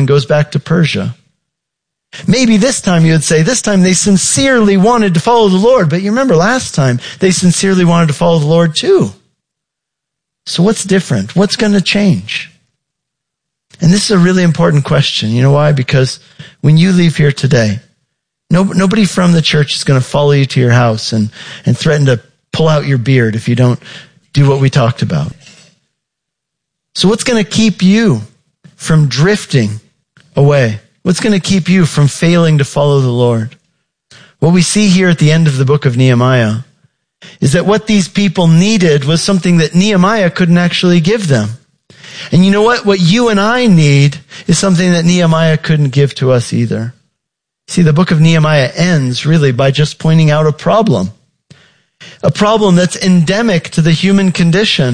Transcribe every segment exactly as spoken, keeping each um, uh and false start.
and goes back to Persia. Maybe this time you would say, this time they sincerely wanted to follow the Lord. But you remember last time, they sincerely wanted to follow the Lord too. So what's different? What's going to change? And this is a really important question. You know why? Because when you leave here today, no, nobody from the church is going to follow you to your house and, and threaten to pull out your beard if you don't do what we talked about. So what's going to keep you from drifting away? What's going to keep you from failing to follow the Lord? What we see here at the end of the book of Nehemiah is that what these people needed was something that Nehemiah couldn't actually give them. And you know what? What you and I need is something that Nehemiah couldn't give to us either. See, the book of Nehemiah ends really by just pointing out a problem. A problem that's endemic to the human condition.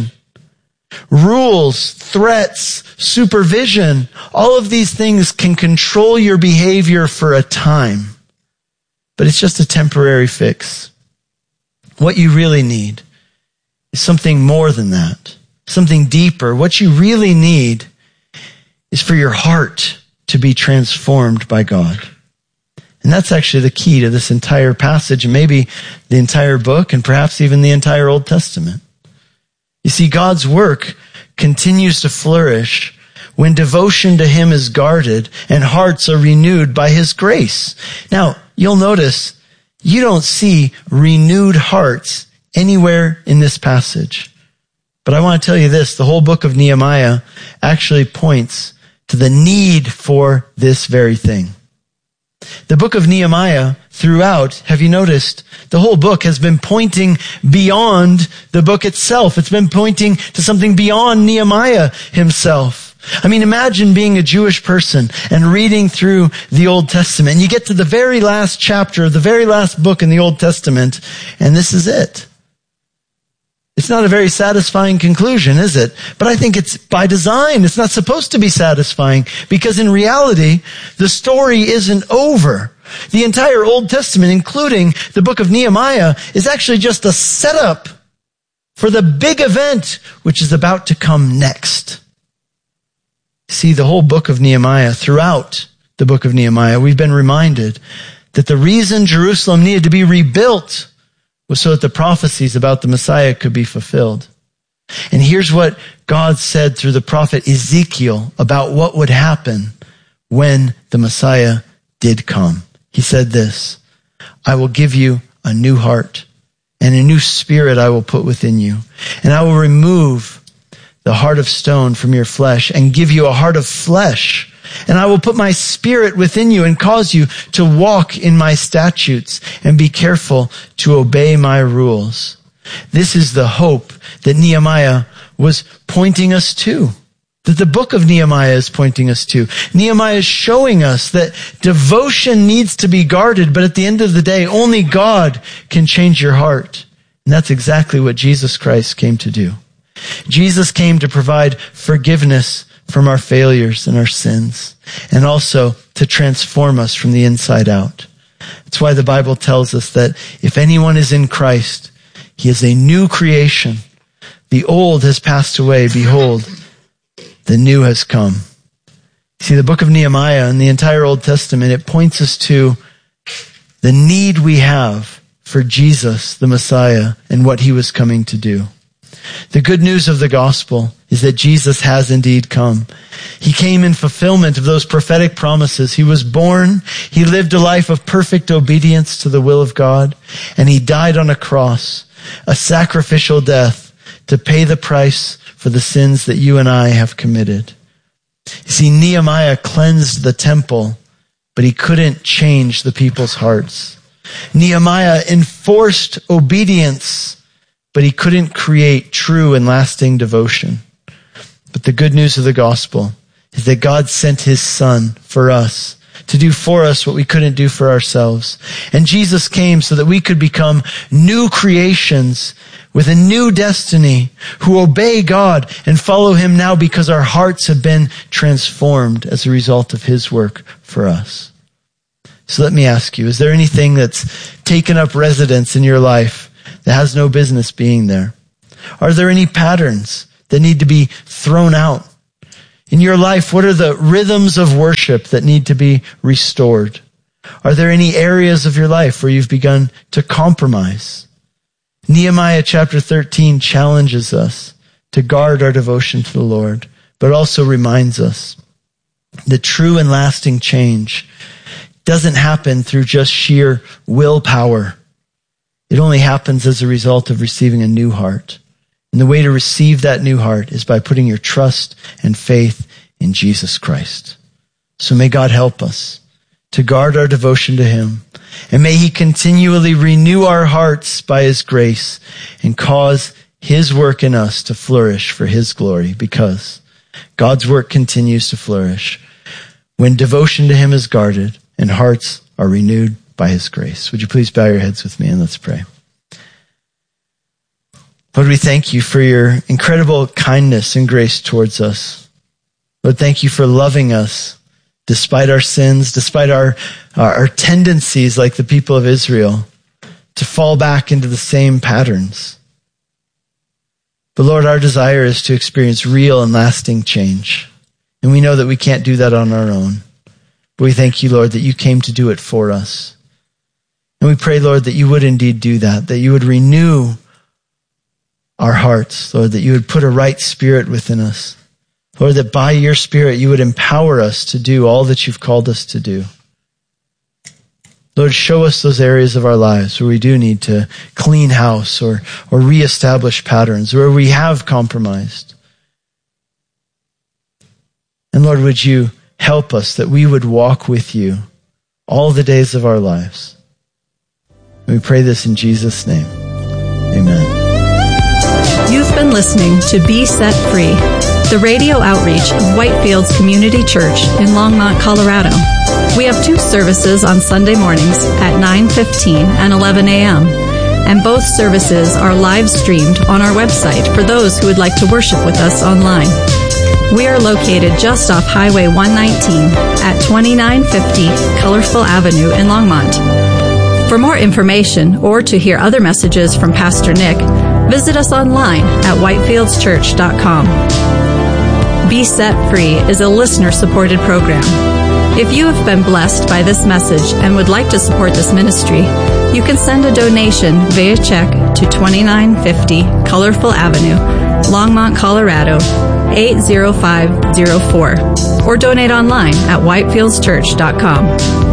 Rules, threats, supervision, all of these things can control your behavior for a time. But it's just a temporary fix. What you really need is something more than that. Something deeper. What you really need is for your heart to be transformed by God. And that's actually the key to this entire passage, and maybe the entire book, and perhaps even the entire Old Testament. You see, God's work continues to flourish when devotion to Him is guarded and hearts are renewed by His grace. Now, you'll notice you don't see renewed hearts anywhere in this passage. But I want to tell you this, the whole book of Nehemiah actually points to the need for this very thing. The book of Nehemiah throughout, have you noticed, the whole book has been pointing beyond the book itself. It's been pointing to something beyond Nehemiah himself. I mean, imagine being a Jewish person and reading through the Old Testament. And you get to the very last chapter of the very last book in the Old Testament, and this is it. It's not a very satisfying conclusion, is it? But I think it's by design. It's not supposed to be satisfying because in reality, the story isn't over. The entire Old Testament, including the book of Nehemiah, is actually just a setup for the big event which is about to come next. See, the whole book of Nehemiah, throughout the book of Nehemiah, we've been reminded that the reason Jerusalem needed to be rebuilt was so that the prophecies about the Messiah could be fulfilled. And here's what God said through the prophet Ezekiel about what would happen when the Messiah did come. He said this, I will give you a new heart, and a new spirit I will put within you. And I will remove the heart of stone from your flesh and give you a heart of flesh. And I will put my spirit within you and cause you to walk in my statutes and be careful to obey my rules. This is the hope that Nehemiah was pointing us to, that the book of Nehemiah is pointing us to. Nehemiah is showing us that devotion needs to be guarded, but at the end of the day, only God can change your heart. And that's exactly what Jesus Christ came to do. Jesus came to provide forgiveness from our failures and our sins, and also to transform us from the inside out. That's why the Bible tells us that if anyone is in Christ, he is a new creation. The old has passed away. Behold, the new has come. See, the book of Nehemiah and the entire Old Testament, it points us to the need we have for Jesus, the Messiah, and what he was coming to do. The good news of the gospel is that Jesus has indeed come. He came in fulfillment of those prophetic promises. He was born, he lived a life of perfect obedience to the will of God, and he died on a cross, a sacrificial death to pay the price for the sins that you and I have committed. You see, Nehemiah cleansed the temple, but he couldn't change the people's hearts. Nehemiah enforced obedience, but he couldn't create true and lasting devotion. But the good news of the gospel is that God sent his son for us to do for us what we couldn't do for ourselves. And Jesus came so that we could become new creations with a new destiny who obey God and follow him now because our hearts have been transformed as a result of his work for us. So let me ask you, is there anything that's taken up residence in your life that has no business being there? Are there any patterns that need to be thrown out? In your life, what are the rhythms of worship that need to be restored? Are there any areas of your life where you've begun to compromise? Nehemiah chapter thirteen challenges us to guard our devotion to the Lord, but also reminds us that true and lasting change doesn't happen through just sheer willpower. It only happens as a result of receiving a new heart. And the way to receive that new heart is by putting your trust and faith in Jesus Christ. So may God help us to guard our devotion to him. And may he continually renew our hearts by his grace and cause his work in us to flourish for his glory, because God's work continues to flourish when devotion to him is guarded and hearts are renewed by his grace. Would you please bow your heads with me and let's pray. Lord, we thank you for your incredible kindness and grace towards us. Lord, thank you for loving us despite our sins, despite our, our, our tendencies like the people of Israel to fall back into the same patterns. But Lord, our desire is to experience real and lasting change. And we know that we can't do that on our own. But we thank you, Lord, that you came to do it for us. And we pray, Lord, that you would indeed do that, that you would renew our hearts, Lord, that you would put a right spirit within us. Lord, that by your Spirit you would empower us to do all that you've called us to do. Lord, show us those areas of our lives where we do need to clean house or, or reestablish patterns, where we have compromised. And Lord, would you help us that we would walk with you all the days of our lives. And we pray this in Jesus' name. Amen. You've been listening to Be Set Free, the radio outreach of Whitefields Community Church in Longmont, Colorado. We have two services on Sunday mornings at nine fifteen and eleven a.m., and both services are live streamed on our website for those who would like to worship with us online. We are located just off Highway one nineteen at twenty-nine fifty Colorful Avenue in Longmont. For more information or to hear other messages from Pastor Nick, visit us online at whitefields church dot com. Be Set Free is a listener-supported program. If you have been blessed by this message and would like to support this ministry, you can send a donation via check to twenty-nine fifty Colorful Avenue, Longmont, Colorado, eight zero five zero four, or donate online at whitefields church dot com.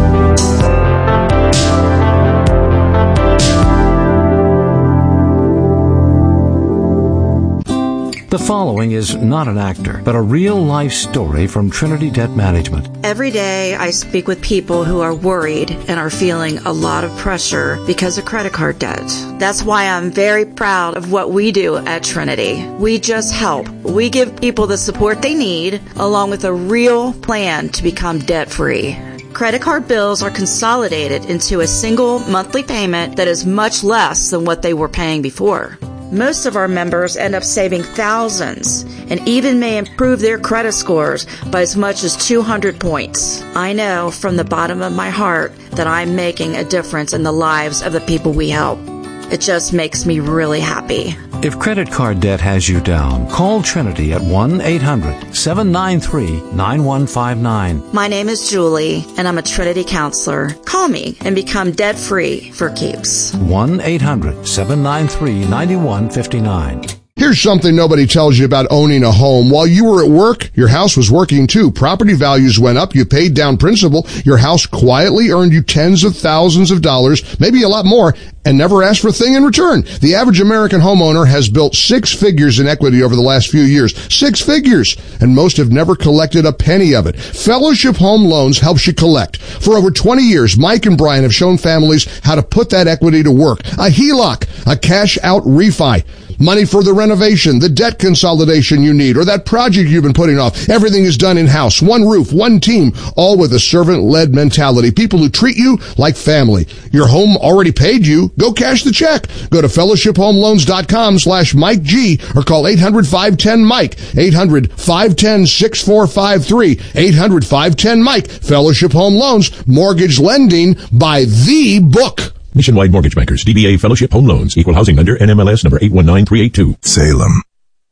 The following is not an actor, but a real-life story from Trinity Debt Management. Every day I speak with people who are worried and are feeling a lot of pressure because of credit card debt. That's why I'm very proud of what we do at Trinity. We just help. We give people the support they need, along with a real plan to become debt-free. Credit card bills are consolidated into a single monthly payment that is much less than what they were paying before. Most of our members end up saving thousands and even may improve their credit scores by as much as two hundred points. I know from the bottom of my heart that I'm making a difference in the lives of the people we help. It just makes me really happy. If credit card debt has you down, call Trinity at one eight hundred seven nine three nine one five nine. My name is Julie, and I'm a Trinity counselor. Call me and become debt-free for keeps. one eight hundred seven nine three nine one five nine. Here's something nobody tells you about owning a home. While you were at work, your house was working too. Property values went up. You paid down principal. Your house quietly earned you tens of thousands of dollars, maybe a lot more, and never asked for a thing in return. The average American homeowner has built six figures in equity over the last few years. Six figures. And most have never collected a penny of it. Fellowship Home Loans helps you collect. For over twenty years, Mike and Brian have shown families how to put that equity to work. A H E L O C, a cash-out refi. Money for the renovation, the debt consolidation you need, or that project you've been putting off. Everything is done in-house. One roof, one team, all with a servant-led mentality. People who treat you like family. Your home already paid you. Go cash the check. Go to fellowship home loans dot com slash Mike G or call eight hundred five one zero Mike, eight hundred five one zero six four five three, eight hundred five one zero Mike. Fellowship Home Loans, mortgage lending by the book. Nationwide Mortgage Bankers, D B A Fellowship Home Loans, Equal Housing Lender, N M L S number eight one nine three eight two. Salem.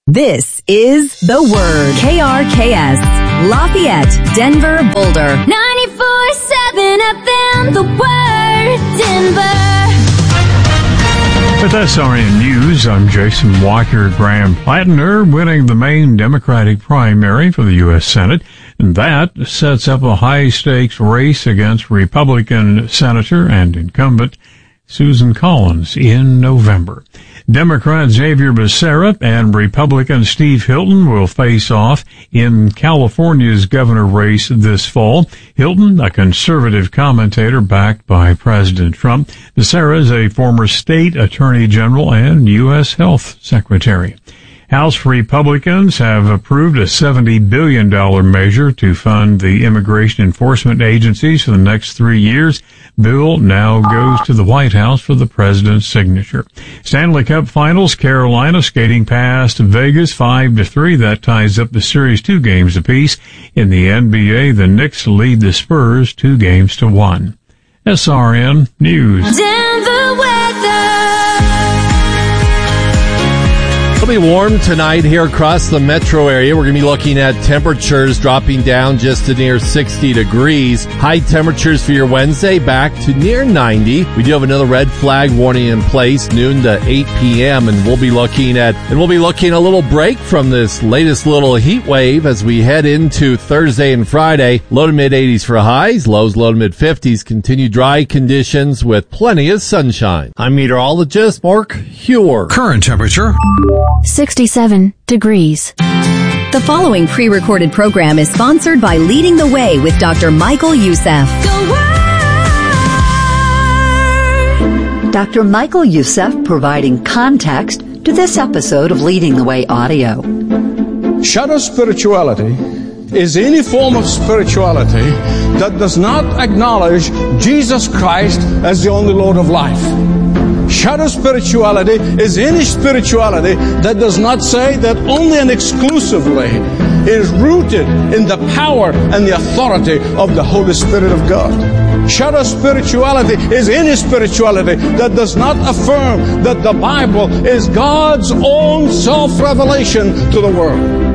This is The Word. K R K S, Lafayette, Denver, Boulder. ninety-four seven F M, The Word, Denver. With S R N News, I'm Jason Walker. Graham Plattner winning the Maine Democratic primary for the U S Senate, and that sets up a high-stakes race against Republican Senator and incumbent Susan Collins in November. Democrat Xavier Becerra and Republican Steve Hilton will face off in California's governor race this fall. Hilton, a conservative commentator backed by President Trump. Becerra is a former state attorney general and U S health secretary. House Republicans have approved a seventy billion dollars measure to fund the immigration enforcement agencies for the next three years. Bill now goes to the White House for the president's signature. Stanley Cup Finals, Carolina skating past Vegas five to three. That ties up the series two games apiece. In the N B A, the Knicks lead the Spurs two games to one. S R N News. Denver weather. It'll be warm tonight here across the metro area. We're going to be looking at temperatures dropping down just to near sixty degrees. High temperatures for your Wednesday back to near ninety. We do have another red flag warning in place, noon to eight p.m. and we'll be looking at and we'll be looking a little break from this latest little heat wave as we head into Thursday and Friday. Low to mid eighties for highs, lows low to mid fifties. Continue dry conditions with plenty of sunshine. I'm meteorologist Mark Huer. Current temperature sixty-seven degrees. The following pre-recorded program is sponsored by Leading the Way with Doctor Michael Youssef. Doctor Michael Youssef providing context to this episode of Leading the Way audio. Shadow spirituality is any form of spirituality that does not acknowledge Jesus Christ as the only Lord of life. Shadow spirituality is any spirituality that does not say that only and exclusively is rooted in the power and the authority of the Holy Spirit of God. Shadow spirituality is any spirituality that does not affirm that the Bible is God's own self-revelation to the world.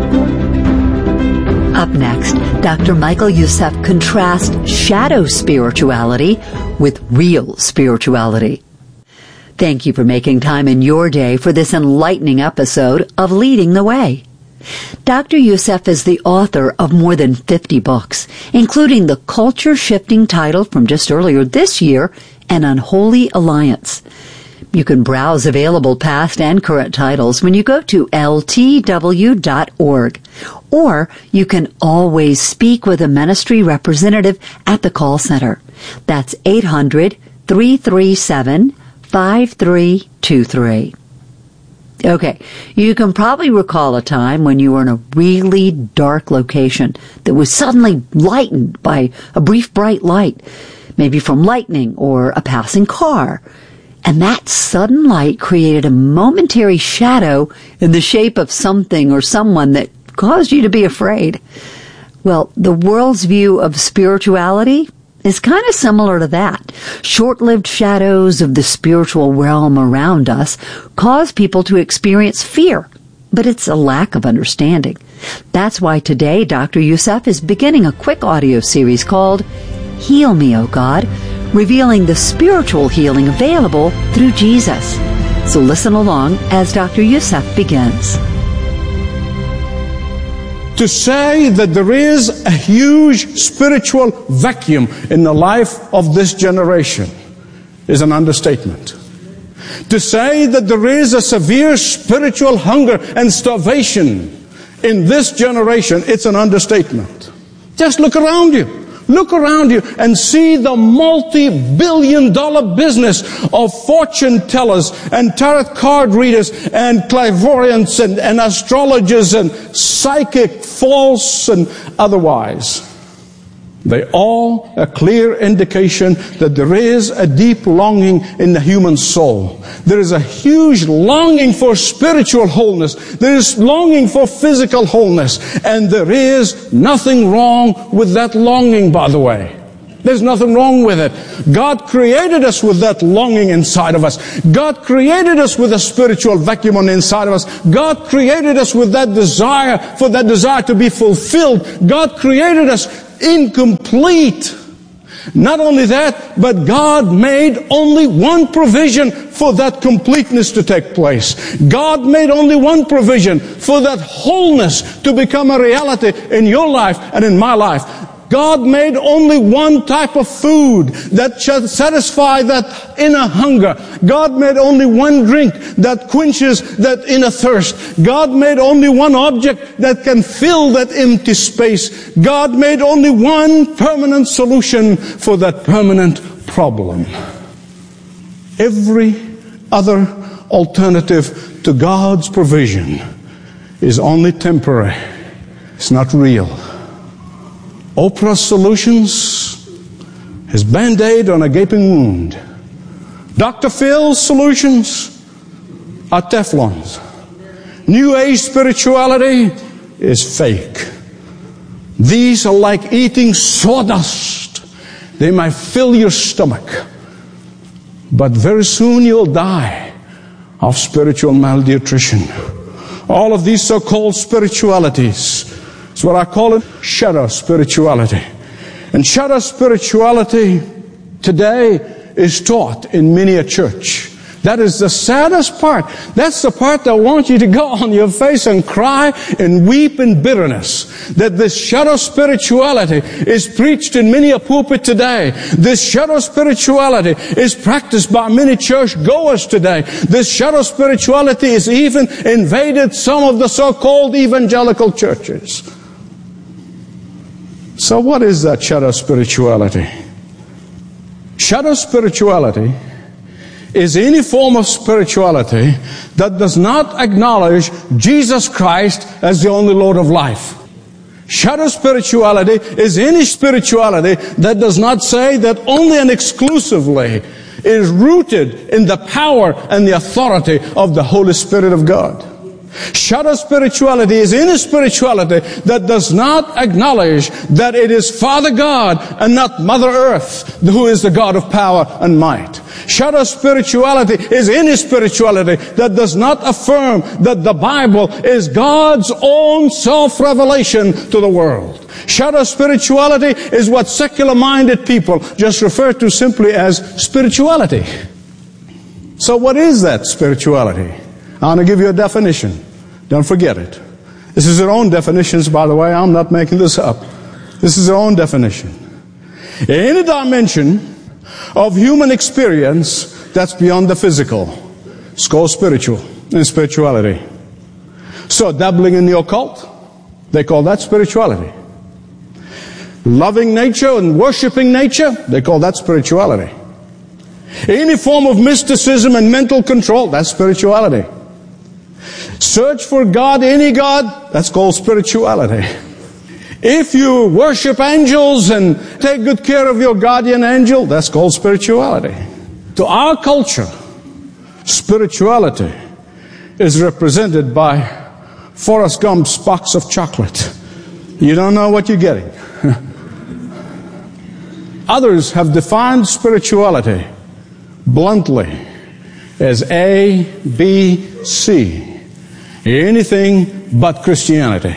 Up next, Doctor Michael Youssef contrasts shadow spirituality with real spirituality. Thank you for making time in your day for this enlightening episode of Leading the Way. Doctor Youssef is the author of more than fifty books, including the culture-shifting title from just earlier this year, An Unholy Alliance. You can browse available past and current titles when you go to L T W dot org. Or you can always speak with a ministry representative at the call center. That's eight hundred, three three seven, five three two three. Okay, you can probably recall a time when you were in a really dark location that was suddenly lightened by a brief bright light, maybe from lightning or a passing car. And that sudden light created a momentary shadow in the shape of something or someone that caused you to be afraid. Well, the world's view of spirituality is kind of similar to that. Short-lived shadows of the spiritual realm around us cause people to experience fear, but it's a lack of understanding. That's why today Doctor Youssef is beginning a quick audio series called Heal Me, O God, revealing the spiritual healing available through Jesus. So listen along as Doctor Youssef begins. To say that there is a huge spiritual vacuum in the life of this generation is an understatement. To say that there is a severe spiritual hunger and starvation in this generation, it's an understatement. Just look around you. Look around you and see the multi-billion dollar business of fortune tellers and tarot card readers and clairvoyants and, and astrologers and psychic, false and otherwise. They all a clear indication that there is a deep longing in the human soul. There is a huge longing for spiritual wholeness. There is longing for physical wholeness. And there is nothing wrong with that longing, by the way. There's nothing wrong with it. God created us with that longing inside of us. God created us with a spiritual vacuum on the inside of us. God created us with that desire, for that desire to be fulfilled. God created us incomplete. Not only that, but God made only one provision for that completeness to take place. God made only one provision for that wholeness to become a reality in your life and in my life. God made only one type of food that should satisfy that inner hunger. God made only one drink that quenches that inner thirst. God made only one object that can fill that empty space. God made only one permanent solution for that permanent problem. Every other alternative to God's provision is only temporary. It's not real. Oprah's solutions is Band-Aid on a gaping wound. Doctor Phil's solutions are Teflons. New Age spirituality is fake. These are like eating sawdust. They might fill your stomach, but very soon you'll die of spiritual malnutrition. All of these so-called spiritualities, it's what I call it, shadow spirituality. And shadow spirituality today is taught in many a church. That is the saddest part. That's the part that wants you to go on your face and cry and weep in bitterness. That this shadow spirituality is preached in many a pulpit today. This shadow spirituality is practiced by many church goers today. This shadow spirituality is even invaded some of the so-called evangelical churches. So what is that shadow spirituality? Shadow spirituality is any form of spirituality that does not acknowledge Jesus Christ as the only Lord of life. Shadow spirituality is any spirituality that does not say that only and exclusively is rooted in the power and the authority of the Holy Spirit of God. Shadow spirituality is any spirituality that does not acknowledge that it is Father God and not Mother Earth who is the God of power and might. Shadow spirituality is any spirituality that does not affirm that the Bible is God's own self-revelation to the world. Shadow spirituality is what secular-minded people just refer to simply as spirituality. So what is that spirituality? I want to give you a definition. Don't forget it. This is their own definitions, by the way. I'm not making this up. This is their own definition. Any dimension of human experience that's beyond the physical. It's called spiritual and spirituality. So dabbling in the occult, they call that spirituality. Loving nature and worshiping nature, they call that spirituality. Any form of mysticism and mental control, that's spirituality. Search for God, any God, that's called spirituality. If you worship angels and take good care of your guardian angel, that's called spirituality. To our culture, spirituality is represented by Forrest Gump's box of chocolate. You don't know what you're getting. Others have defined spirituality bluntly as A, B, C. Anything but Christianity.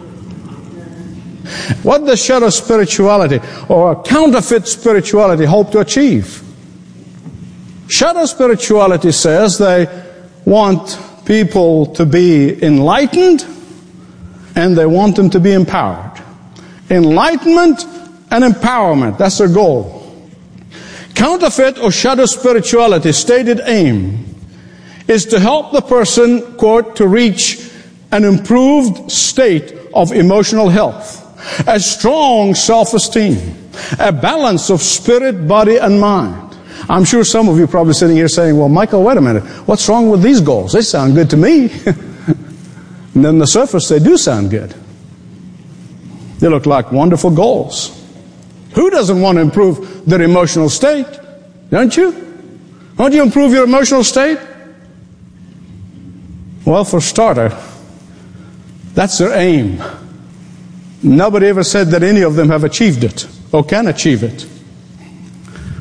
What does shadow spirituality or counterfeit spirituality hope to achieve? Shadow spirituality says they want people to be enlightened and they want them to be empowered. Enlightenment and empowerment, that's their goal. Counterfeit or shadow spirituality stated aim is to help the person, quote, to reach an improved state of emotional health, a strong self-esteem, a balance of spirit, body, and mind. I'm sure some of you are probably sitting here saying, well, Michael, wait a minute. What's wrong with these goals? They sound good to me. And on the surface, they do sound good. They look like wonderful goals. Who doesn't want to improve their emotional state? Don't you? Don't you improve your emotional state? Well, for starter, that's their aim. Nobody ever said that any of them have achieved it or can achieve it.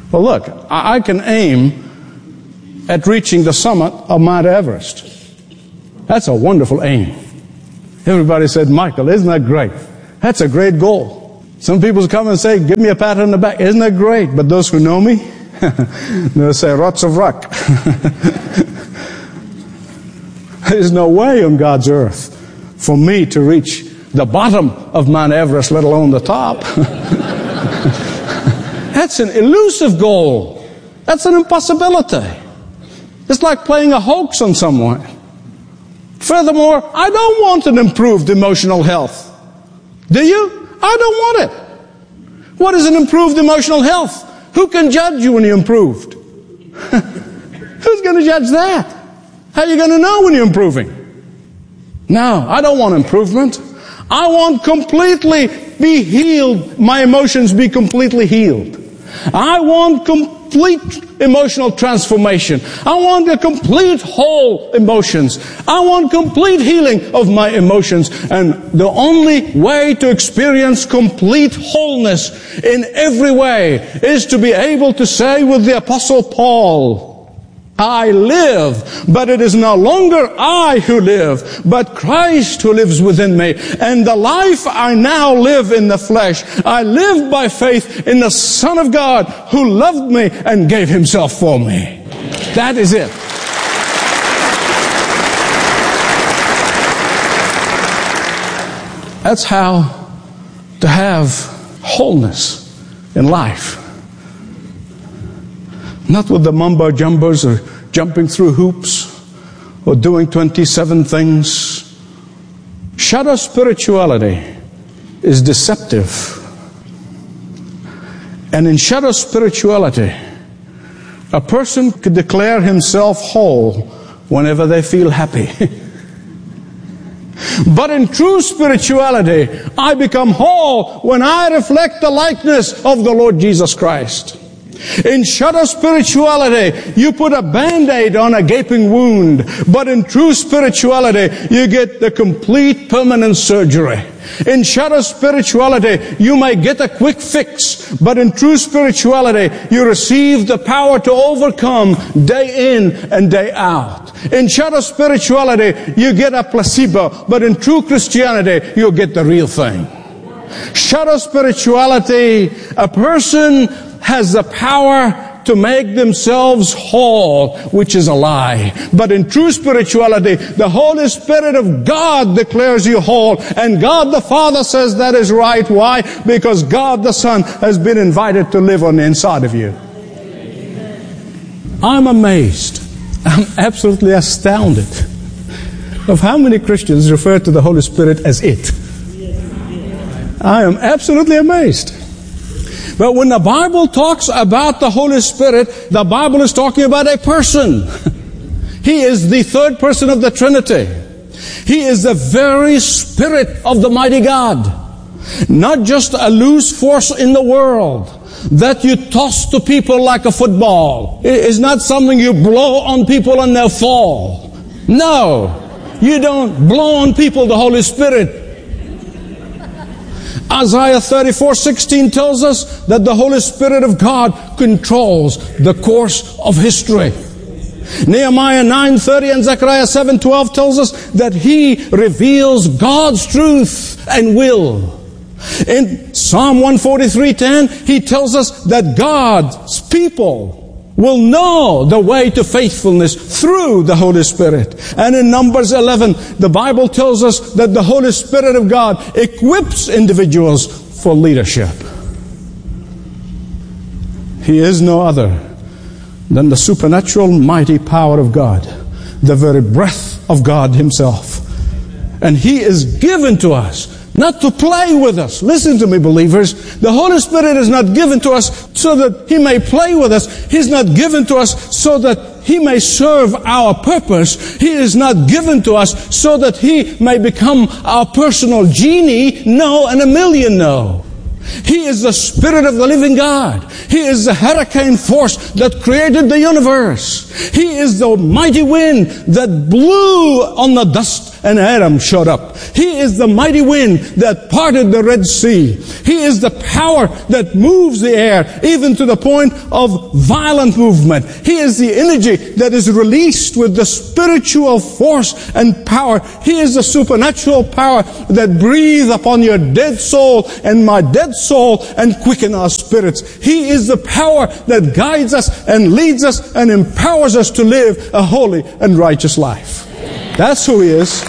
Well, look, I, I can aim at reaching the summit of Mount Everest. That's a wonderful aim. Everybody said, Michael, isn't that great? That's a great goal. Some people come and say, give me a pat on the back. Isn't that great? But those who know me, they'll say, rots of rock. There's no way on God's earth for me to reach the bottom of Mount Everest, let alone the top. That's an elusive goal. That's an impossibility. It's like playing a hoax on someone. Furthermore, I don't want an improved emotional health. Do you? I don't want it. What is an improved emotional health? Who can judge you when you're improved? Who's going to judge that? How are you going to know when you're improving? No, I don't want improvement. I want completely be healed. My emotions be completely healed. I want complete emotional transformation. I want a complete whole emotions. I want complete healing of my emotions. And the only way to experience complete wholeness in every way is to be able to say with the Apostle Paul, I live, but it is no longer I who live, but Christ who lives within me. And the life I now live in the flesh, I live by faith in the Son of God who loved me and gave himself for me. That is it. That's how to have wholeness in life. Not with the mumbo jumbos or jumping through hoops or doing twenty-seven things. Shadow spirituality is deceptive. And in shadow spirituality, a person could declare himself whole whenever they feel happy. But in true spirituality, I become whole when I reflect the likeness of the Lord Jesus Christ. In shadow spirituality, you put a band-aid on a gaping wound. But in true spirituality, you get the complete permanent surgery. In shadow spirituality, you may get a quick fix. But in true spirituality, you receive the power to overcome day in and day out. In shadow spirituality, you get a placebo. But in true Christianity, you get the real thing. Shadow spirituality, a person has the power to make themselves whole, which is a lie. But in true spirituality, the Holy Spirit of God declares you whole. And God the Father says that is right. Why? Because God the Son has been invited to live on the inside of you. I'm amazed. I'm absolutely astounded of how many Christians refer to the Holy Spirit as it. I am absolutely amazed. But when the Bible talks about the Holy Spirit, the Bible is talking about a person. He is the third person of the Trinity. He is the very Spirit of the mighty God. Not just a loose force in the world that you toss to people like a football. It is not something you blow on people and they'll fall. No, you don't blow on people the Holy Spirit. Isaiah thirty-four sixteen tells us that the Holy Spirit of God controls the course of history. Nehemiah nine thirty and Zechariah seven twelve tells us that He reveals God's truth and will. In Psalm one forty-three ten, He tells us that God's people will know the way to faithfulness through the Holy Spirit. And in Numbers eleven, the Bible tells us that the Holy Spirit of God equips individuals for leadership. He is no other than the supernatural mighty power of God, the very breath of God Himself. And He is given to us not to play with us. Listen to me, believers. The Holy Spirit is not given to us so that He may play with us. He's not given to us so that He may serve our purpose. He is not given to us so that He may become our personal genie. No, and a million no. He is the Spirit of the living God. He is the hurricane force that created the universe. He is the mighty wind that blew on the dust and Adam showed up. He is the mighty wind that parted the Red Sea. He is the power that moves the air, even to the point of violent movement. He is the energy that is released with the spiritual force and power. He is the supernatural power that breathes upon your dead soul and my dead soul and quicken our spirits. He is the power that guides us and leads us and empowers us to live a holy and righteous life. That's who He is.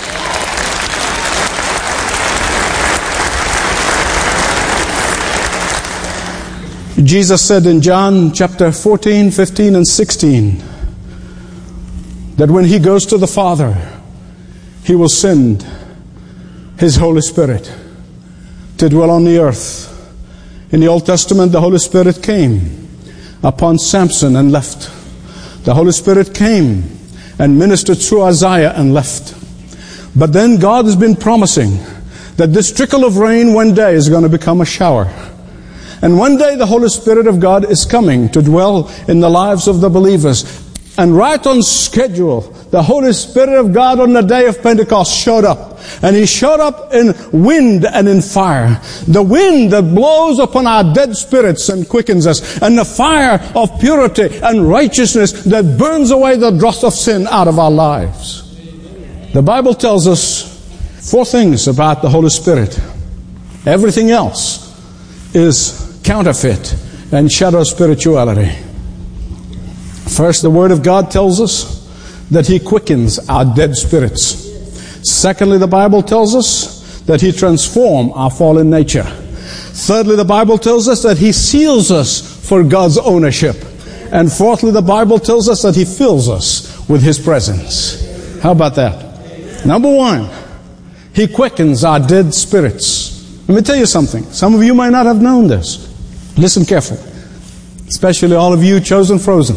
Jesus said in John chapter fourteen, fifteen, and sixteen that when He goes to the Father, He will send His Holy Spirit to dwell on the earth. In the Old Testament, the Holy Spirit came upon Samson and left. The Holy Spirit came and ministered through Isaiah and left. But then God has been promising that this trickle of rain one day is going to become a shower. And one day the Holy Spirit of God is coming to dwell in the lives of the believers. And right on schedule, the Holy Spirit of God on the day of Pentecost showed up. And He showed up in wind and in fire. The wind that blows upon our dead spirits and quickens us. And the fire of purity and righteousness that burns away the dross of sin out of our lives. The Bible tells us four things about the Holy Spirit. Everything else is counterfeit and shadow spirituality. First, the Word of God tells us that He quickens our dead spirits. Secondly, the Bible tells us that He transforms our fallen nature. Thirdly, the Bible tells us that He seals us for God's ownership. And fourthly, the Bible tells us that He fills us with His presence. How about that? Number one, He quickens our dead spirits. Let me tell you something. Some of you might not have known this. Listen carefully. Especially all of you chosen frozen.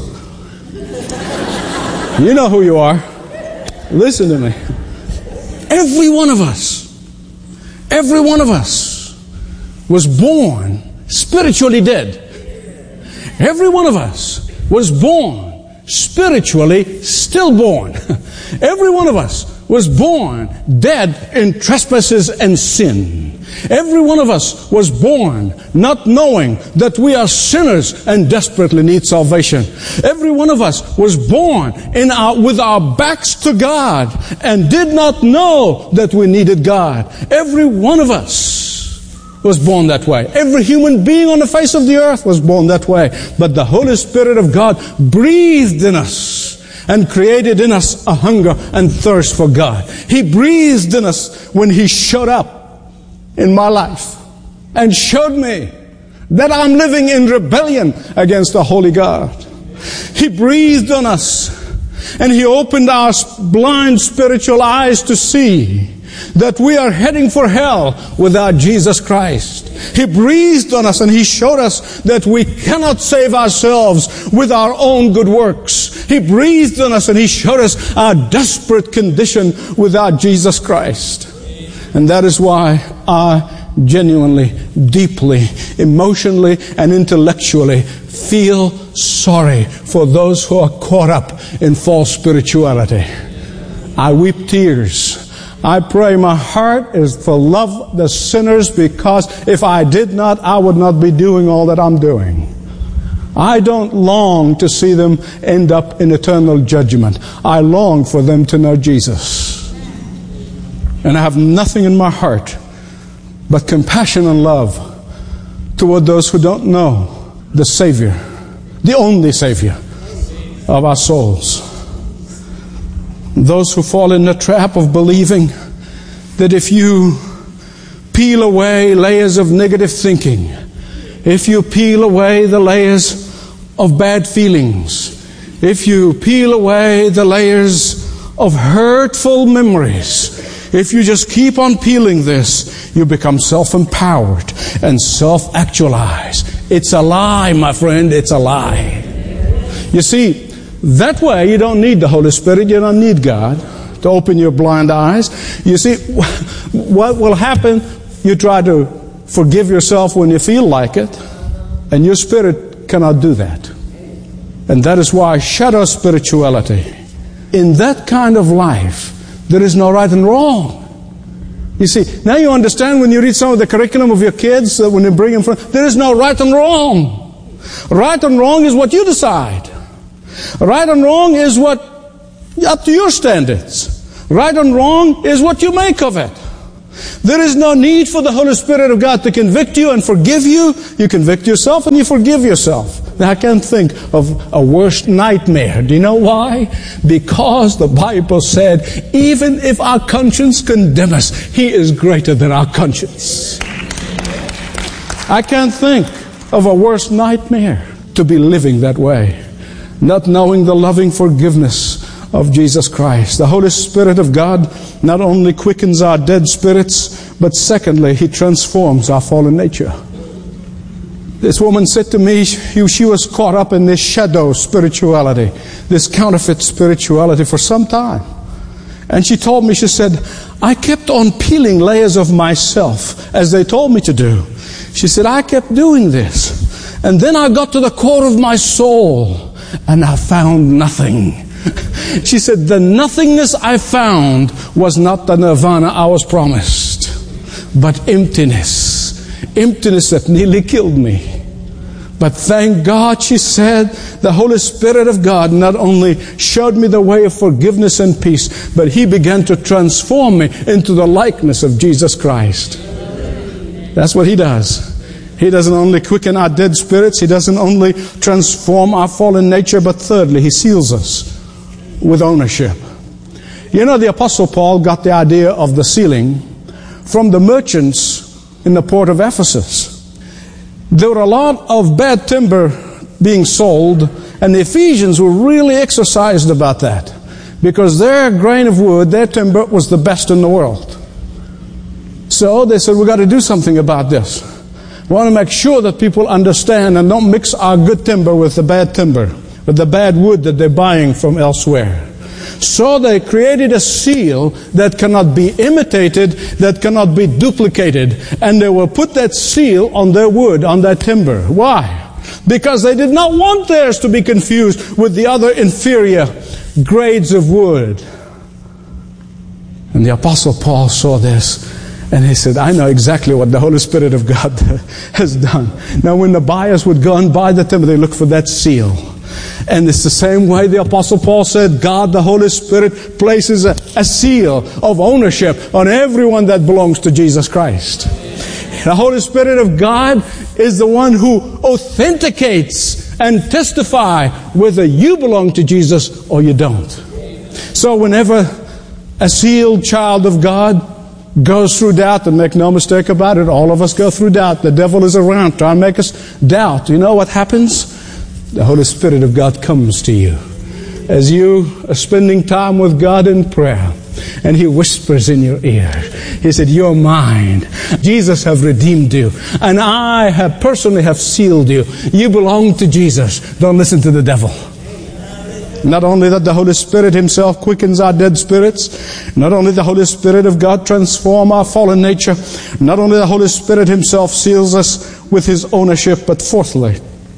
You know who you are. Listen to me. Every one of us, every one of us was born spiritually dead. Every one of us was born spiritually stillborn. Every one of us was born dead in trespasses and sin. Every one of us was born not knowing that we are sinners and desperately need salvation. Every one of us was born in our, with our backs to God and did not know that we needed God. Every one of us was born that way. Every human being on the face of the earth was born that way. But the Holy Spirit of God breathed in us and created in us a hunger and thirst for God. He breathed in us when He showed up in my life and showed me that I'm living in rebellion against the holy God. He breathed on us and He opened our blind spiritual eyes to see that we are heading for hell without Jesus Christ. He breathed on us and He showed us that we cannot save ourselves with our own good works. He breathed on us and He showed us our desperate condition without Jesus Christ. And that is why I genuinely, deeply, emotionally, and intellectually feel sorry for those who are caught up in false spirituality. I weep tears. I pray my heart is for love the sinners, because if I did not, I would not be doing all that I'm doing. I don't long to see them end up in eternal judgment. I long for them to know Jesus. And I have nothing in my heart but compassion and love toward those who don't know the Savior, the only Savior of our souls. Those who fall in the trap of believing that if you peel away layers of negative thinking, if you peel away the layers of bad feelings, if you peel away the layers of hurtful memories, if you just keep on peeling this, you become self-empowered and self-actualized. It's a lie, my friend. It's a lie. You see, that way you don't need the Holy Spirit. You don't need God to open your blind eyes. You see, what will happen, you try to forgive yourself when you feel like it, and your spirit cannot do that. And that is why shadow spirituality, in that kind of life, There is no right and wrong. You see, now you understand when you read some of the curriculum of your kids, uh, when you bring them from, there is no right and wrong. Right and wrong is what you decide. Right and wrong is what, up to your standards. Right and wrong is what you make of it. There is no need for the Holy Spirit of God to convict you and forgive you. You convict yourself and you forgive yourself. Now, I can't think of a worse nightmare. Do you know why? Because the Bible said, even if our conscience condemn us, He is greater than our conscience. I can't think of a worse nightmare to be living that way, not knowing the loving forgiveness of Jesus Christ. The Holy Spirit of God not only quickens our dead spirits, but secondly, He transforms our fallen nature. This woman said to me, she, she was caught up in this shadow spirituality, this counterfeit spirituality for some time. And she told me, she said, I kept on peeling layers of myself as they told me to do. She said, I kept doing this. And then I got to the core of my soul and I found nothing. She said, the nothingness I found was not the nirvana I was promised, but emptiness. Emptiness that nearly killed me. But thank God, she said, the Holy Spirit of God not only showed me the way of forgiveness and peace, but He began to transform me into the likeness of Jesus Christ. That's what He does. He doesn't only quicken our dead spirits, He doesn't only transform our fallen nature, but thirdly, He seals us with ownership. You know, the Apostle Paul got the idea of the sealing from the merchants in the port of Ephesus. There were a lot of bad timber being sold, and the Ephesians were really exercised about that, because their grain of wood, their timber, was the best in the world. So they said, we've got to do something about this. We want to make sure that people understand and don't mix our good timber with the bad timber, with the bad wood that they're buying from elsewhere. So they created a seal that cannot be imitated, that cannot be duplicated. And they will put that seal on their wood, on their timber. Why? Because they did not want theirs to be confused with the other inferior grades of wood. And the Apostle Paul saw this, and he said, I know exactly what the Holy Spirit of God has done. Now when the buyers would go and buy the timber, they look for that seal. And it's the same way the Apostle Paul said, God, the Holy Spirit, places a, a seal of ownership on everyone that belongs to Jesus Christ. The Holy Spirit of God is the one who authenticates and testifies whether you belong to Jesus or you don't. So whenever a sealed child of God goes through doubt, and make no mistake about it, all of us go through doubt. The devil is around trying to make us doubt. You know what happens? The Holy Spirit of God comes to you as you are spending time with God in prayer, and He whispers in your ear. He said, you're mine. Jesus have redeemed you, and I have personally have sealed you. You belong to Jesus. Don't listen to the devil. Not only that the Holy Spirit Himself quickens our dead spirits, not only the Holy Spirit of God transforms our fallen nature, not only the Holy Spirit Himself seals us with His ownership, but fourthly,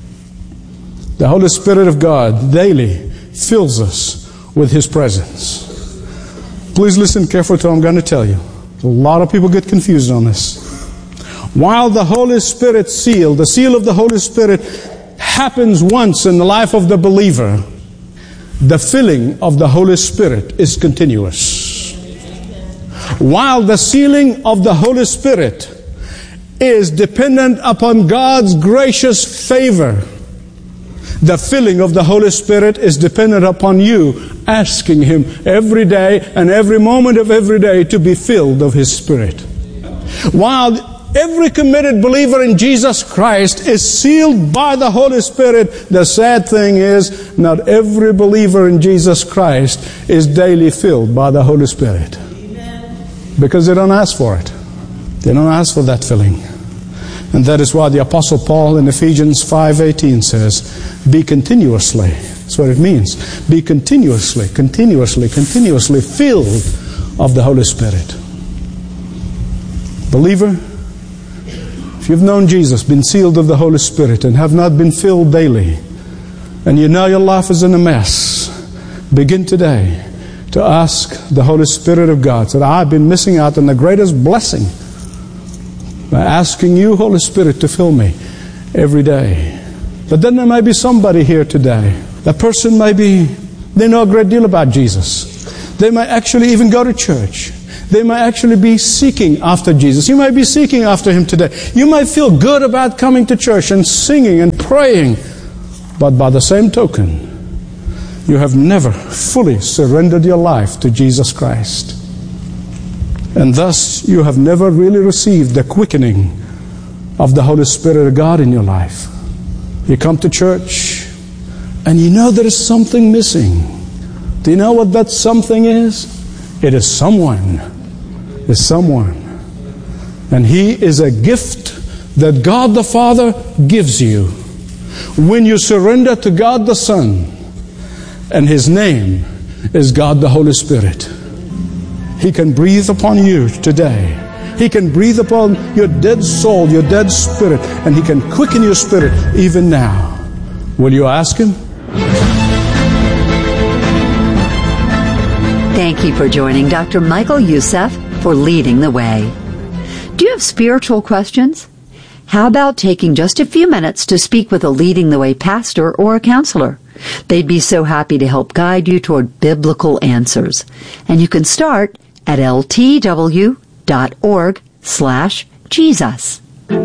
the Holy Spirit of God daily fills us with His presence. Please listen carefully to what I'm going to tell you. A lot of people get confused on this. While the Holy Spirit seal, the seal of the Holy Spirit happens once in the life of the believer, the filling of the Holy Spirit is continuous. While the sealing of the Holy Spirit is dependent upon God's gracious favor, the filling of the Holy Spirit is dependent upon you asking Him every day and every moment of every day to be filled of His Spirit. While every committed believer in Jesus Christ is sealed by the Holy Spirit, the sad thing is not every believer in Jesus Christ is daily filled by the Holy Spirit. Because they don't ask for it. They don't ask for that filling. And that is why the Apostle Paul in Ephesians five eighteen says, be continuously, that's what it means, be continuously, continuously, continuously filled of the Holy Spirit. Believer, if you've known Jesus, been sealed of the Holy Spirit, and have not been filled daily, and you know your life is in a mess, begin today to ask the Holy Spirit of God that I've been missing out on the greatest blessing by asking you, Holy Spirit, to fill me every day. But then there may be somebody here today. That person may be, they know a great deal about Jesus. They may actually even go to church. They may actually be seeking after Jesus. You may be seeking after Him today. You might feel good about coming to church and singing and praying. But by the same token, you have never fully surrendered your life to Jesus Christ. And thus, you have never really received the quickening of the Holy Spirit of God in your life. You come to church, and you know there is something missing. Do you know what that something is? It is someone. It's someone. And He is a gift that God the Father gives you when you surrender to God the Son. And His name is God the Holy Spirit. He can breathe upon you today. He can breathe upon your dead soul, your dead spirit, and He can quicken your spirit even now. Will you ask Him? Thank you for joining Doctor Michael Youssef for Leading the Way. Do you have spiritual questions? How about taking just a few minutes to speak with a Leading the Way pastor or a counselor? They'd be so happy to help guide you toward biblical answers. And you can start at ltw.org slash Jesus.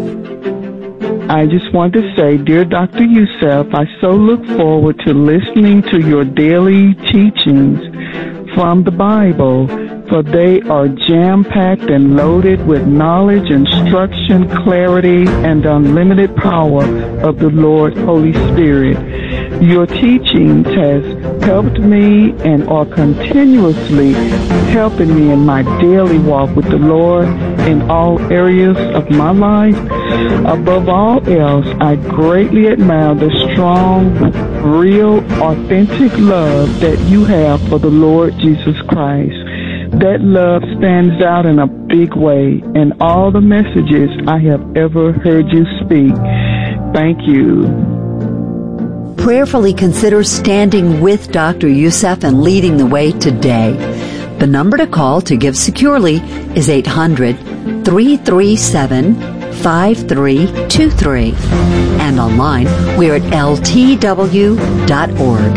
I just want to say, dear Doctor Youssef, I so look forward to listening to your daily teachings from the Bible, for they are jam-packed and loaded with knowledge, instruction, clarity, and unlimited power of the Lord Holy Spirit. Your teachings has helped me and are continuously helping me in my daily walk with the Lord in all areas of my life. Above all else, I greatly admire the strong, real, authentic love that you have for the Lord Jesus Christ. That love stands out in a big way in all the messages I have ever heard you speak. Thank you. Prayerfully consider standing with Doctor Youssef and leading the way today. The number to call to give securely is eight hundred, three three seven, five three two three. And online, we're at L T W dot org.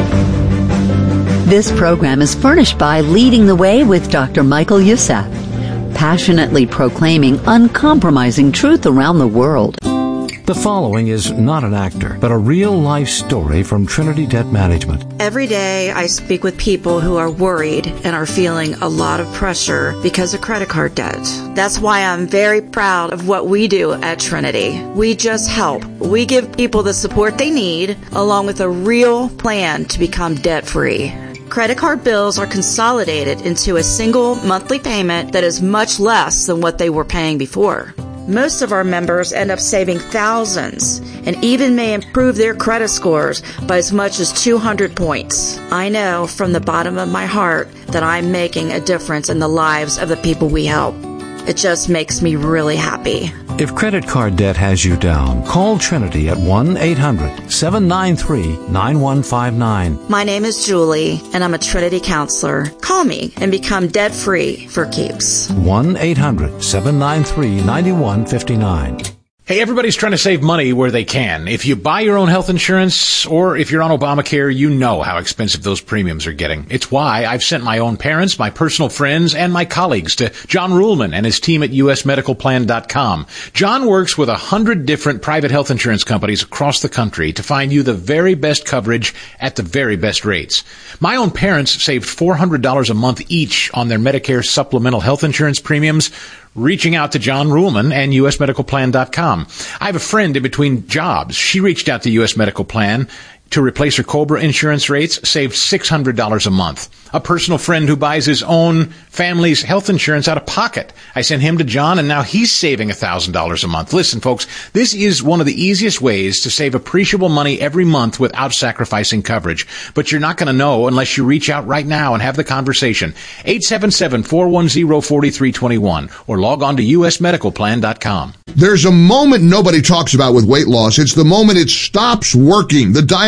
This program is furnished by Leading the Way with Doctor Michael Youssef, passionately proclaiming uncompromising truth around the world. The following is not an actor, but a real-life story from Trinity Debt Management. Every day I speak with people who are worried and are feeling a lot of pressure because of credit card debt. That's why I'm very proud of what we do at Trinity. We just help. We give people the support they need, along with a real plan to become debt-free. Credit card bills are consolidated into a single monthly payment that is much less than what they were paying before. Most of our members end up saving thousands and even may improve their credit scores by as much as two hundred points. I know from the bottom of my heart that I'm making a difference in the lives of the people we help. It just makes me really happy. If credit card debt has you down, call Trinity at one eight hundred, seven nine three, nine one five nine. My name is Julie, and I'm a Trinity counselor. Call me and become debt-free for keeps. one eight hundred, seven nine three, nine one five nine. Hey, everybody's trying to save money where they can. If you buy your own health insurance or if you're on Obamacare, you know how expensive those premiums are getting. It's why I've sent my own parents, my personal friends, and my colleagues to John Ruhlman and his team at U S medical plan dot com. John works with a hundred different private health insurance companies across the country to find you the very best coverage at the very best rates. My own parents saved four hundred dollars a month each on their Medicare supplemental health insurance premiums, reaching out to John Ruhlman and U S medical plan dot com. I have a friend in between jobs. She reached out to U S Medical Plan to replace her COBRA insurance rates, saved six hundred dollars a month. A personal friend who buys his own family's health insurance out of pocket. I sent him to John, and now he's saving one thousand dollars a month. Listen, folks, this is one of the easiest ways to save appreciable money every month without sacrificing coverage. But you're not going to know unless you reach out right now and have the conversation. eight seven seven, four one zero, four three two one or log on to U S medical plan dot com. There's a moment nobody talks about with weight loss. It's the moment it stops working. The diabetic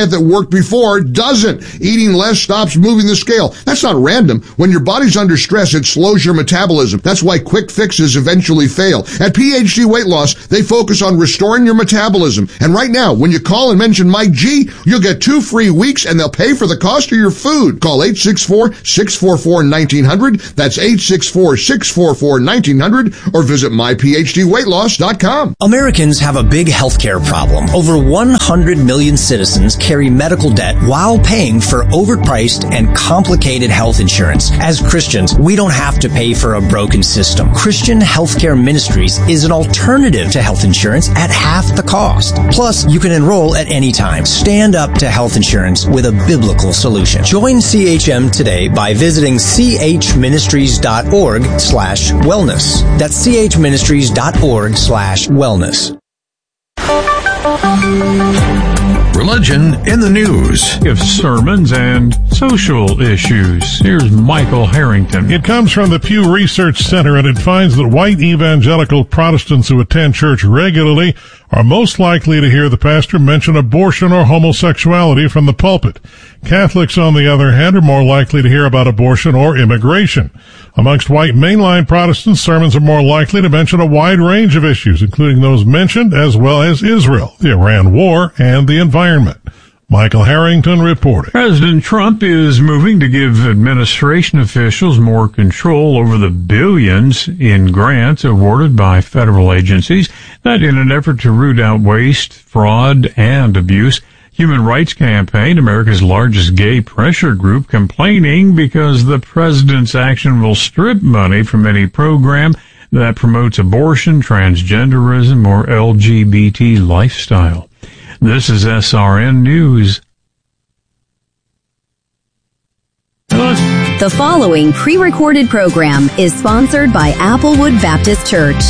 diet that worked before doesn't. Eating less stops moving the scale. That's not random. When your body's under stress, it slows your metabolism. That's why quick fixes eventually fail. At P H D Weight Loss, they focus on restoring your metabolism. And right now, when you call and mention Mike G, you'll get two free weeks and they'll pay for the cost of your food. Call eight six four, six four four, one nine zero zero. That's eight six four, six four four, one nine zero zero or visit my p h d weight loss dot com. Americans have a big healthcare problem. Over one hundred million citizens carry medical debt while paying for overpriced and complicated health insurance. As Christians, we don't have to pay for a broken system. Christian Healthcare Ministries is an alternative to health insurance at half the cost. Plus, you can enroll at any time. Stand up to health insurance with a biblical solution. Join C H M today by visiting c h ministries dot org slash wellness. That's c h ministries dot org slash wellness. Religion in the news. Of sermons and social issues. Here's Michael Harrington. It comes from the Pew Research Center, and it finds that white evangelical Protestants who attend church regularly are most likely to hear the pastor mention abortion or homosexuality from the pulpit. Catholics, on the other hand, are more likely to hear about abortion or immigration. Amongst white mainline Protestants, sermons are more likely to mention a wide range of issues, including those mentioned, as well as Israel, the Iran war, and the environment. Michael Harrington reporting. President Trump is moving to give administration officials more control over the billions in grants awarded by federal agencies, that in an effort to root out waste, fraud, and abuse. Human Rights Campaign, America's largest gay pressure group, complaining because the president's action will strip money from any program that promotes abortion, transgenderism, or L G B T lifestyle. This is S R N News. The following pre-recorded program is sponsored by Applewood Baptist Church.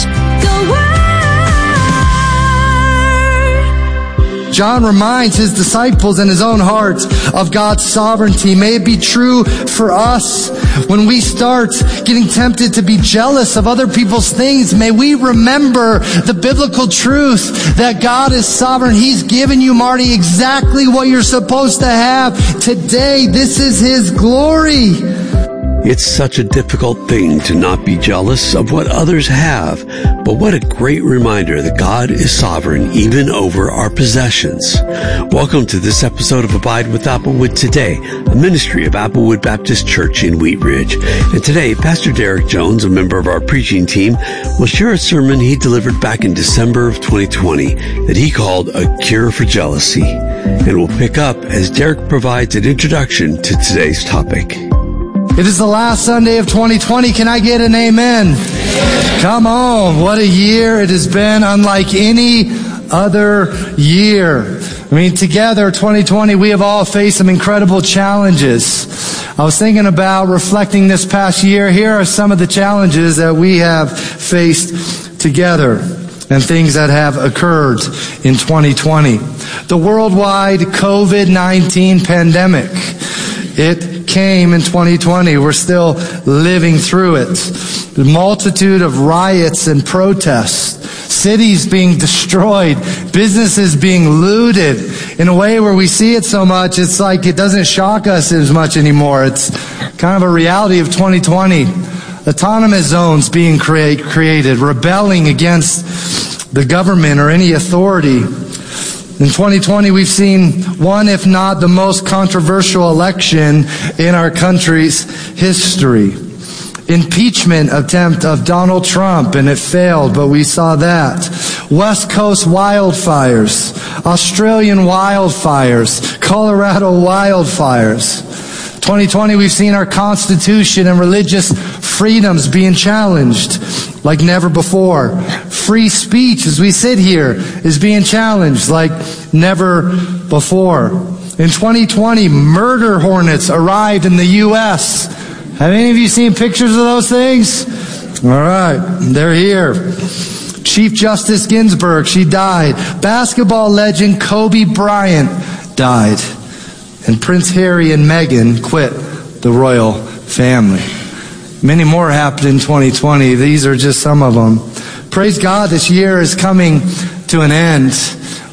John reminds his disciples in his own heart of God's sovereignty. May it be true for us when we start getting tempted to be jealous of other people's things. May we remember the biblical truth that God is sovereign. He's given you, Marty, exactly what you're supposed to have today. This is His glory. It's such a difficult thing to not be jealous of what others have, but what a great reminder that God is sovereign even over our possessions. Welcome to this episode of Abide with Applewood Today, a ministry of Applewood Baptist Church in Wheat Ridge. And today, Pastor Derek Jones, a member of our preaching team, will share a sermon he delivered back in December of twenty twenty that he called A Cure for Jealousy. And we'll pick up as Derek provides an introduction to today's topic. It is the last Sunday of twenty twenty. Can I get an amen? Come on. What a year it has been, unlike any other year. I mean, together, twenty twenty, we have all faced some incredible challenges. I was thinking about reflecting this past year. Here are some of the challenges that we have faced together and things that have occurred in twenty twenty. The worldwide covid nineteen pandemic. It came in twenty twenty. We're still living through it. The multitude of riots and protests, cities being destroyed, businesses being looted in a way where we see it so much, it's like it doesn't shock us as much anymore. It's kind of a reality of twenty twenty. Autonomous zones being create, created, rebelling against the government or any authority. In twenty twenty, we've seen one, if not the most controversial election in our country's history. Impeachment attempt of Donald Trump, and it failed, but we saw that. West Coast wildfires, Australian wildfires, Colorado wildfires. twenty twenty, we've seen our Constitution and religious freedoms being challenged like never before. Free speech, as we sit here, is being challenged like never before. In twenty twenty, murder hornets arrived in the U S Have any of you seen pictures of those things? All right, they're here. Chief Justice Ginsburg, she died. Basketball legend Kobe Bryant died. And Prince Harry and Meghan quit the royal family. Many more happened in twenty twenty. These are just some of them. Praise God, this year is coming to an end.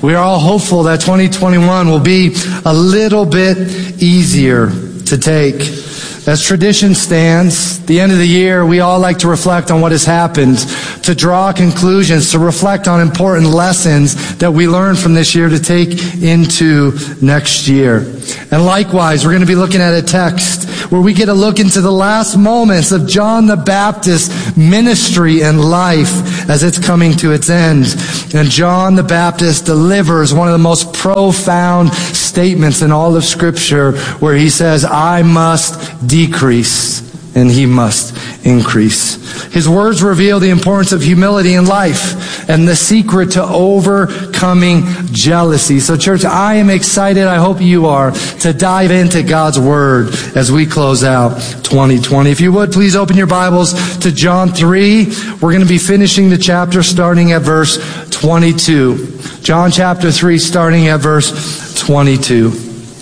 We are all hopeful that twenty twenty-one will be a little bit easier to take. As tradition stands, the end of the year, we all like to reflect on what has happened, to draw conclusions, to reflect on important lessons that we learned from this year to take into next year. And likewise, we're going to be looking at a text where we get a look into the last moments of John the Baptist's ministry and life as it's coming to its end. And John the Baptist delivers one of the most profound statements in all of Scripture where he says, I must decrease and he must increase. His words reveal the importance of humility in life and the secret to overcoming jealousy. So church, I am excited, I hope you are, to dive into God's Word as we close out twenty twenty. If you would, please open your Bibles to John three. We're going to be finishing the chapter starting at verse twenty-two. John chapter three starting at verse twenty-two.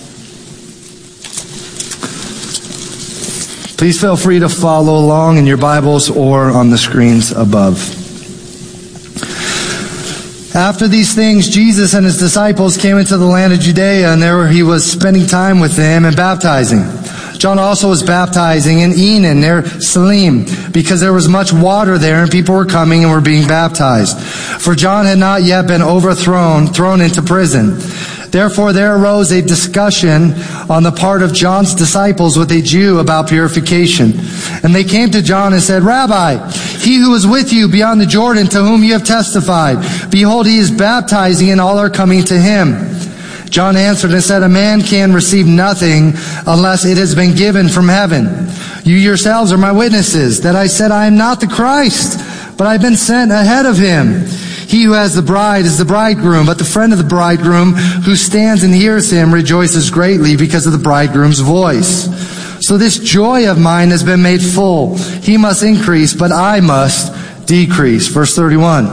Please feel free to follow along in your Bibles or on the screens above. After these things, Jesus and his disciples came into the land of Judea, and there he was spending time with them and baptizing. John also was baptizing in Enon near Salim, because there was much water there, and people were coming and were being baptized. For John had not yet been overthrown, thrown into prison. Therefore there arose a discussion on the part of John's disciples with a Jew about purification. And they came to John and said, Rabbi, he who was with you beyond the Jordan, to whom you have testified, behold, he is baptizing, and all are coming to him. John answered and said, a man can receive nothing unless it has been given from heaven. You yourselves are my witnesses that I said I am not the Christ, but I've been sent ahead of him. He who has the bride is the bridegroom, but the friend of the bridegroom who stands and hears him rejoices greatly because of the bridegroom's voice. So this joy of mine has been made full. He must increase, but I must decrease. Verse thirty-one.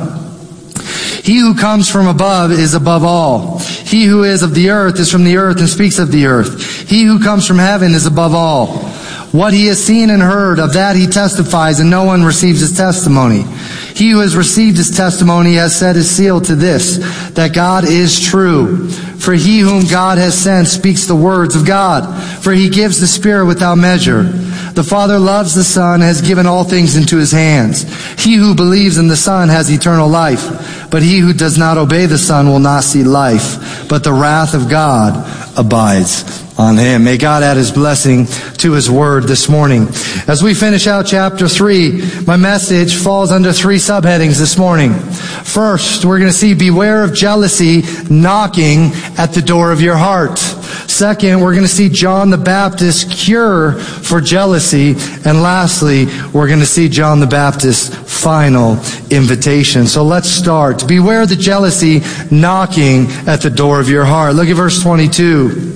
He who comes from above is above all. He who is of the earth is from the earth and speaks of the earth. He who comes from heaven is above all. What he has seen and heard, of that he testifies, and no one receives his testimony. He who has received his testimony has set his seal to this, that God is true. For he whom God has sent speaks the words of God, for he gives the Spirit without measure. The Father loves the Son and has given all things into his hands. He who believes in the Son has eternal life, but he who does not obey the Son will not see life, but the wrath of God abides on him. May God add his blessing to his word this morning. As we finish out chapter three, my message falls under three subheadings this morning. First, we're going to see beware of jealousy knocking at the door of your heart. Second, we're going to see John the Baptist's cure for jealousy. And lastly, we're going to see John the Baptist's final invitation. So let's start. Beware the jealousy knocking at the door of your heart. Look at verse twenty-two.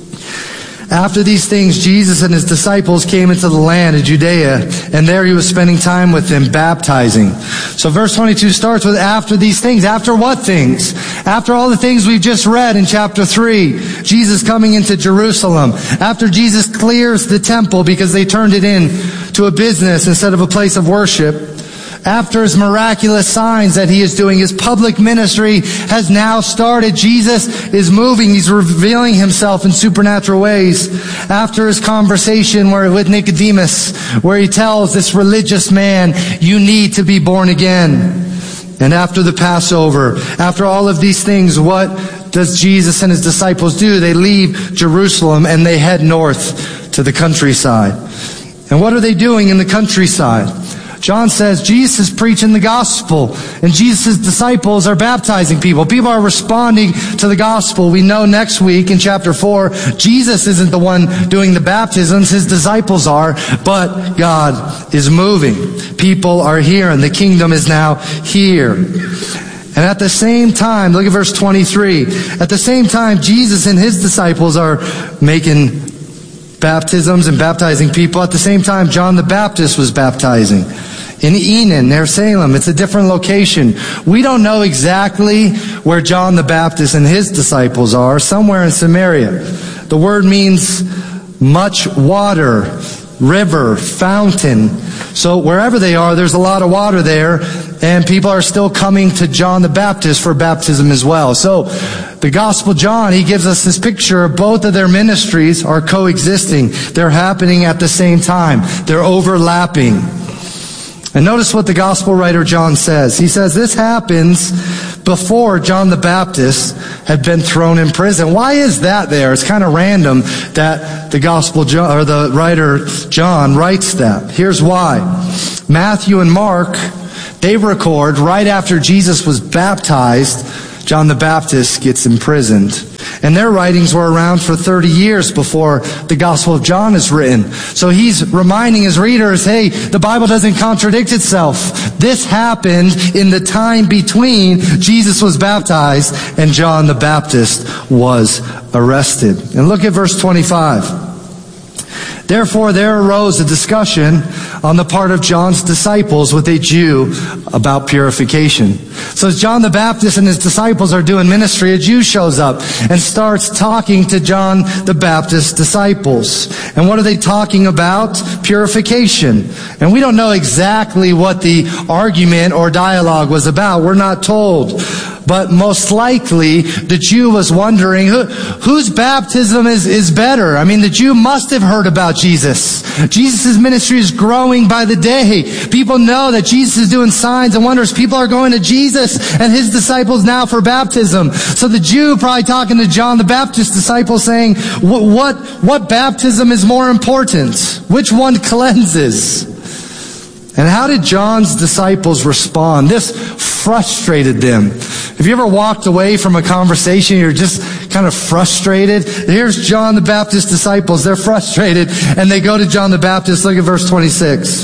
After these things, Jesus and his disciples came into the land of Judea, and there he was spending time with them, baptizing. So verse twenty-two starts with after these things. After what things? After all the things we've just read in chapter three. Jesus coming into Jerusalem. After Jesus clears the temple because they turned it into a business instead of a place of worship. After his miraculous signs that he is doing, his public ministry has now started. Jesus is moving. He's revealing himself in supernatural ways. After his conversation where, with Nicodemus, where he tells this religious man, you need to be born again. And after the Passover, after all of these things, what does Jesus and his disciples do? They leave Jerusalem and they head north to the countryside. And what are they doing in the countryside? John says Jesus is preaching the gospel, and Jesus' disciples are baptizing people. People are responding to the gospel. We know next week in chapter four, Jesus isn't the one doing the baptisms, his disciples are, but God is moving. People are here, and the kingdom is now here. And at the same time, look at verse twenty-three. At the same time, Jesus and his disciples are making baptisms and baptizing people. At the same time, John the Baptist was baptizing in Enon near Salem. It's a different location. We don't know exactly where John the Baptist and his disciples are, somewhere in Samaria. The word means much water, river, fountain. So wherever they are, there's a lot of water there. and people are still coming to John the Baptist for baptism as well. So the Gospel John, he gives us this picture of both of their ministries are coexisting. They're happening at the same time. They're overlapping. And notice what the Gospel writer John says. He says this happens before John the Baptist had been thrown in prison. Why is that there? It's kind of random that the Gospel John, or the writer John writes that. Here's why. Matthew and Mark, they record right after Jesus was baptized, John the Baptist gets imprisoned. And their writings were around for thirty years before the Gospel of John is written. So he's reminding his readers, hey, the Bible doesn't contradict itself. This happened in the time between Jesus was baptized and John the Baptist was arrested. And look at verse twenty-five. Therefore, there arose a discussion on the part of John's disciples with a Jew about purification. So as John the Baptist and his disciples are doing ministry, a Jew shows up and starts talking to John the Baptist's disciples. And what are they talking about? Purification. And we don't know exactly what the argument or dialogue was about. We're not told. But most likely, the Jew was wondering, who, whose baptism is, is better? I mean, the Jew must have heard about Jesus. Jesus' ministry is growing by the day. People know that Jesus is doing signs and wonders. People are going to Jesus and his disciples now for baptism. So the Jew probably talking to John the Baptist's disciples saying, what, what, what baptism is more important? Which one cleanses? And how did John's disciples respond? This frustrated them. Have you ever walked away from a conversation, you're just kind of frustrated? Here's John the Baptist's disciples. They're frustrated, and they go to John the Baptist. Look at verse twenty-six.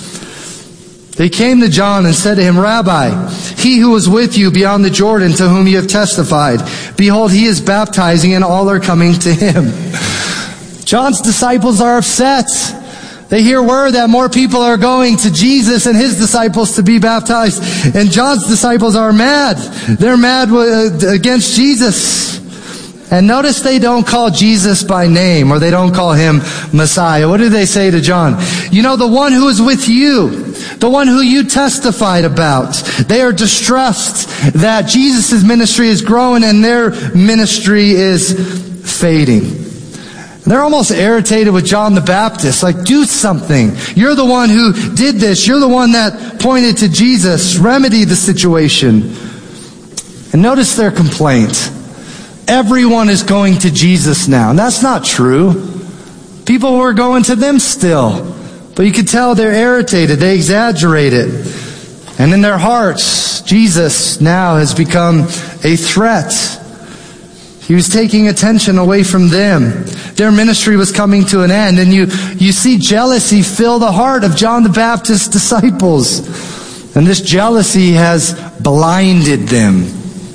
They came to John and said to him, Rabbi, he who was with you beyond the Jordan, to whom you have testified, behold, he is baptizing, and all are coming to him. John's disciples are upset. They hear word that more people are going to Jesus and his disciples to be baptized. And John's disciples are mad. They're mad against Jesus. And notice they don't call Jesus by name, or they don't call him Messiah. What do they say to John? You know, the one who is with you, the one who you testified about. They are distressed that Jesus' ministry is growing and their ministry is fading. They're almost irritated with John the Baptist. Like, do something. You're the one who did this. You're the one that pointed to Jesus. Remedy the situation. And notice their complaint. Everyone is going to Jesus now. And that's not true. People were going to them still. But you could tell they're irritated. They exaggerate it. And in their hearts, Jesus now has become a threat. He was taking attention away from them. Their ministry was coming to an end. And you, you see jealousy fill the heart of John the Baptist's disciples. And this jealousy has blinded them.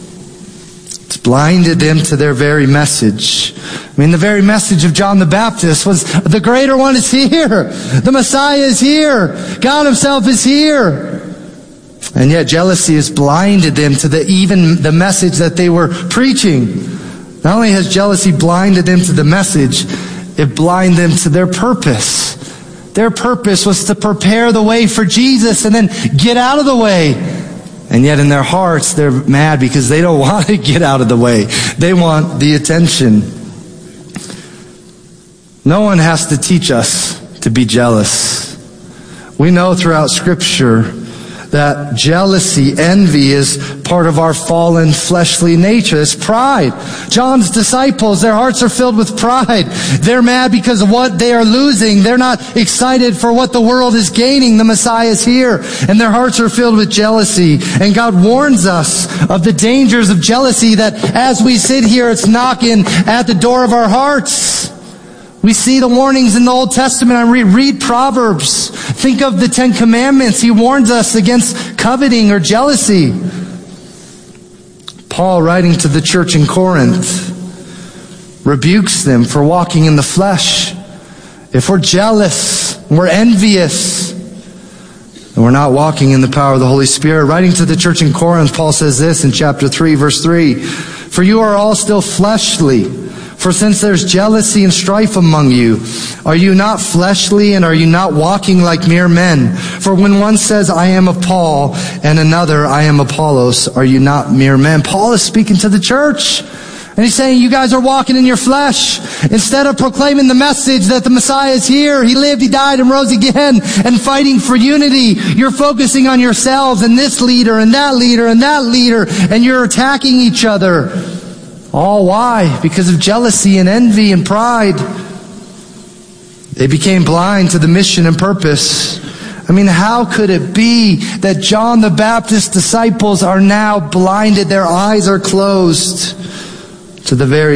It's blinded them to their very message. I mean, the very message of John the Baptist was, the greater one is here. The Messiah is here. God himself is here. And yet jealousy has blinded them to the even the message that they were preaching. Not only has jealousy blinded them to the message, it blinded them to their purpose. Their purpose was to prepare the way for Jesus and then get out of the way. And yet in their hearts, they're mad because they don't want to get out of the way. They want the attention. No one has to teach us to be jealous. We know throughout Scripture that jealousy, envy is part of our fallen fleshly nature. It's pride. John's disciples, their hearts are filled with pride. They're mad because of what they are losing. They're not excited for what the world is gaining. The Messiah is here. And their hearts are filled with jealousy. And God warns us of the dangers of jealousy, that as we sit here, it's knocking at the door of our hearts. We see the warnings in the Old Testament. I read, read Proverbs. Think of the Ten Commandments. He warns us against coveting or jealousy. Paul, writing to the church in Corinth, rebukes them for walking in the flesh. If we're jealous, we're envious, and we're not walking in the power of the Holy Spirit. Writing to the church in Corinth, Paul says this in chapter three, verse three, for you are all still fleshly. For since there's jealousy and strife among you, Are you not fleshly, and are you not walking like mere men? For when one says, I am of Paul, and another, I am Apollos, are you not mere men? Paul is speaking to the church. And he's saying, you guys are walking in your flesh. Instead of proclaiming the message that the Messiah is here, He lived, He died, and rose again, and fighting for unity, you're focusing on yourselves and this leader and that leader and that leader, and you're attacking each other. All why? Because of jealousy and envy and pride. They became blind to the mission and purpose. I mean, how could it be that John the Baptist's disciples are now blinded? Their eyes are closed to the very